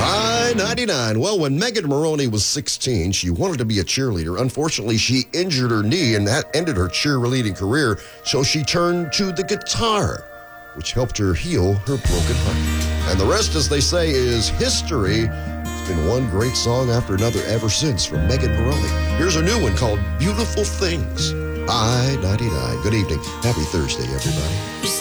I-99. Well, when Megan Moroney was 16, she wanted to be a cheerleader. Unfortunately, she injured her knee, and that ended her cheerleading career. So she turned to the guitar, which helped her heal her broken heart. And the rest, as they say, is history. It's been one great song after another ever since from Megan Moroney. Here's a new one called Beautiful Things. I-99. Good evening. Happy Thursday, everybody.